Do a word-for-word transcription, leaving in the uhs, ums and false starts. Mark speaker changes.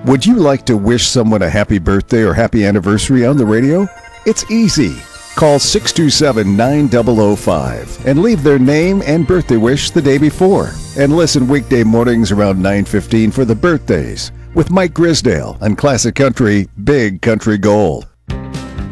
Speaker 1: Would you like to wish someone a happy birthday or happy anniversary on the radio? It's easy. Call six two seven, nine zero zero five and leave their name and birthday wish the day before. And listen weekday mornings around nine fifteen for the birthdays with Mike Grisdale on Classic Country Big Country Gold.